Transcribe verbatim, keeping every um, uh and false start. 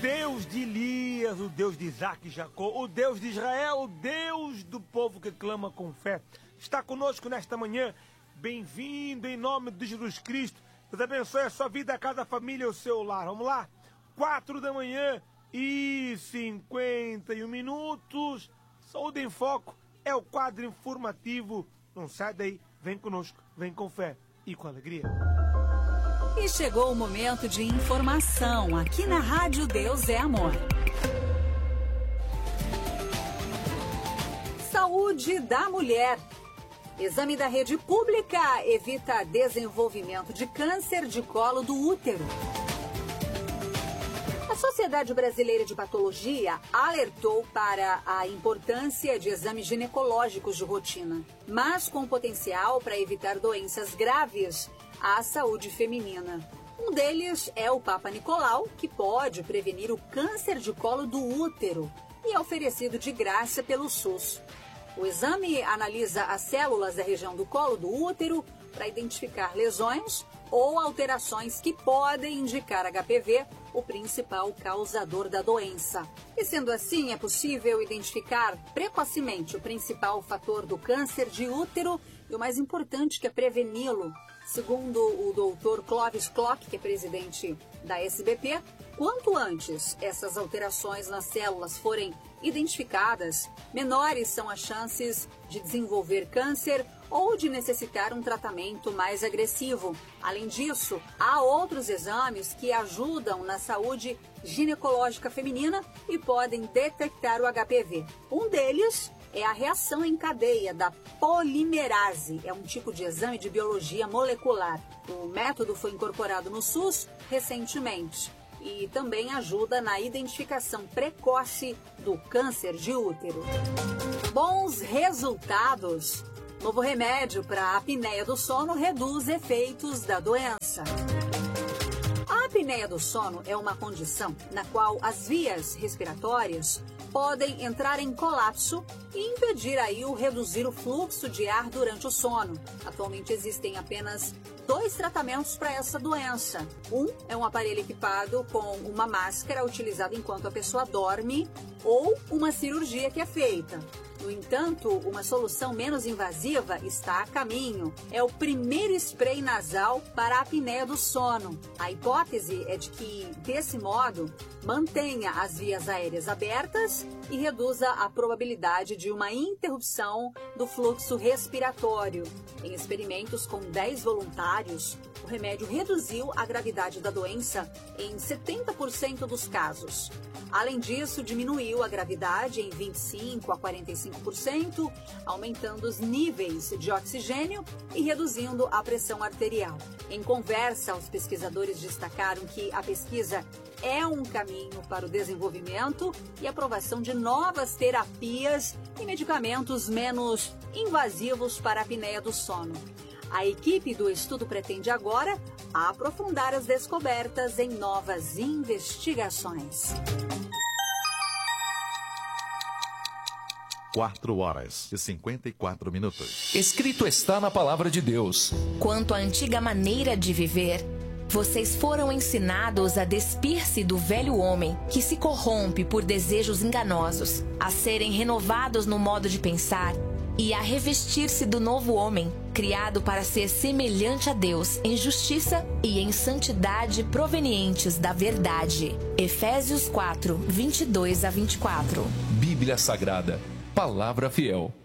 Deus de Elias, o Deus de Isaac e Jacó, o Deus de Israel, o Deus do povo que clama com fé, está conosco nesta manhã. Bem-vindo em nome de Jesus Cristo. Deus abençoe a sua vida, a cada família e o seu lar. Vamos lá? Quatro da manhã e cinquenta e um minutos. Saúde em Foco é o quadro informativo. Não sai daí, vem conosco, vem com fé e com alegria. E chegou o momento de informação aqui na Rádio Deus é Amor. Saúde da mulher. Exame da rede pública evita desenvolvimento de câncer de colo do útero. A Sociedade Brasileira de Patologia alertou para a importância de exames ginecológicos de rotina, mas com potencial para evitar doenças graves à saúde feminina. Um deles é o Papa Nicolau, que pode prevenir o câncer de colo do útero e é oferecido de graça pelo SUS. O exame analisa as células da região do colo do útero para identificar lesões ou alterações que podem indicar H P V, o principal causador da doença. E sendo assim, é possível identificar precocemente o principal fator do câncer de útero e o mais importante, que é preveni-lo. Segundo o doutor Clóvis Klock, que é presidente da S B P, quanto antes essas alterações nas células forem identificadas, menores são as chances de desenvolver câncer ou de necessitar um tratamento mais agressivo. Além disso, há outros exames que ajudam na saúde ginecológica feminina e podem detectar o H P V. Um deles é a reação em cadeia da polimerase. É um tipo de exame de biologia molecular. O método foi incorporado no SUS recentemente e também ajuda na identificação precoce do câncer de útero. Bons resultados. Novo remédio para a apneia do sono reduz efeitos da doença. A apneia do sono é uma condição na qual as vias respiratórias podem entrar em colapso e impedir aí o reduzir o fluxo de ar durante o sono. Atualmente existem apenas dois tratamentos para essa doença. Um é um aparelho equipado com uma máscara utilizada enquanto a pessoa dorme ou uma cirurgia que é feita. No entanto, uma solução menos invasiva está a caminho. É o primeiro spray nasal para a apneia do sono. A hipótese é de que, desse modo, mantenha as vias aéreas abertas e reduza a probabilidade de uma interrupção do fluxo respiratório. Em experimentos com dez voluntários, o remédio reduziu a gravidade da doença em setenta por cento dos casos. Além disso, diminuiu a gravidade em vinte e cinco a quarenta e cinco por cento, aumentando os níveis de oxigênio e reduzindo a pressão arterial. Em conversa, os pesquisadores destacaram que a pesquisa é um caminho para o desenvolvimento e aprovação de novas terapias e medicamentos menos invasivos para a apneia do sono. A equipe do estudo pretende agora aprofundar as descobertas em novas investigações. Quatro horas e cinquenta e quatro minutos. Escrito está na palavra de Deus. Quanto à antiga maneira de viver, vocês foram ensinados a despir-se do velho homem, que se corrompe por desejos enganosos, a serem renovados no modo de pensar e a revestir-se do novo homem, criado para ser semelhante a Deus em justiça e em santidade provenientes da verdade. Efésios quatro, vinte e dois a vinte e quatro. Bíblia Sagrada, Palavra Fiel.